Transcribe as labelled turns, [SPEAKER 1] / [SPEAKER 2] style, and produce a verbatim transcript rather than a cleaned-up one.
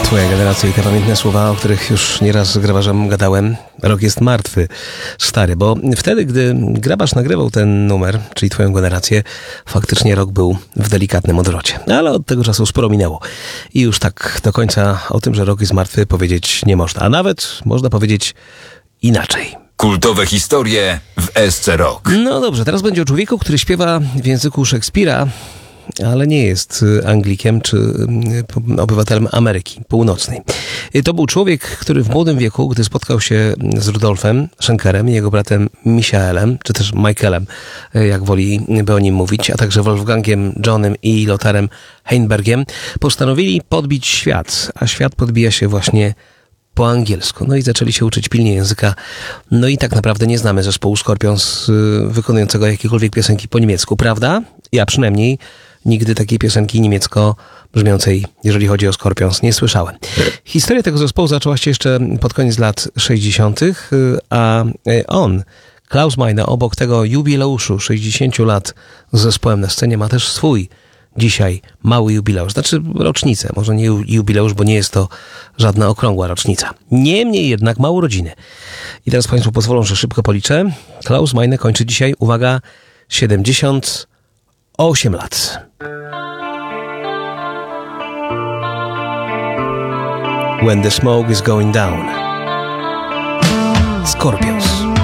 [SPEAKER 1] Twoja generacja i te pamiętne słowa, o których już nieraz z grabarzem gadałem. Rok jest martwy, stary, bo wtedy, gdy grabarz nagrywał ten numer, czyli Twoją generację, faktycznie rok był w delikatnym odwrocie. Ale od tego czasu sporo minęło. I już tak do końca o tym, że rok jest martwy, powiedzieć nie można. A nawet można powiedzieć inaczej.
[SPEAKER 2] Kultowe historie w S C Rock.
[SPEAKER 1] No dobrze, teraz będzie o człowieku, który śpiewa w języku Szekspira, ale nie jest Anglikiem czy obywatelem Ameryki Północnej. To był człowiek, który w młodym wieku, gdy spotkał się z Rudolfem Schenkerem i jego bratem Michaelem, czy też Michaelem, jak woli by o nim mówić, a także Wolfgangiem Johnem i Lotharem Heinbergiem, postanowili podbić świat, a świat podbija się właśnie po angielsku. No i zaczęli się uczyć pilnie języka. No i tak naprawdę nie znamy zespołu Scorpions wykonującego jakiekolwiek piosenki po niemiecku, prawda? Ja przynajmniej nigdy takiej piosenki niemiecko brzmiącej, jeżeli chodzi o Scorpions, nie słyszałem. Historia tego zespołu zaczęła się jeszcze pod koniec lat sześćdziesiątych, a on, Klaus Meine, obok tego jubileuszu sześćdziesięciu lat z zespołem na scenie, ma też swój dzisiaj mały jubileusz, znaczy rocznicę, może nie jubileusz, bo nie jest to żadna okrągła rocznica. Niemniej jednak ma urodziny. I teraz Państwo pozwolą, że szybko policzę. Klaus Meine kończy dzisiaj, uwaga, siedemdziesiąt osiem lat. When the smoke is going down. Scorpions.